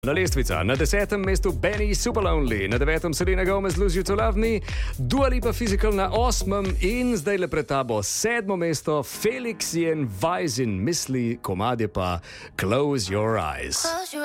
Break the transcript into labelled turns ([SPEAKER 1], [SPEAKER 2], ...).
[SPEAKER 1] Na lestvica, na 10. mestu Benny Super Lonely, na 9. Selena Gomez Lose You to Love Me, Dua Lipa Physical na 8. in zdaj le pred tabo 7. mesto Felix Jen Vajzin misli, komad je pa Close Your Eyes.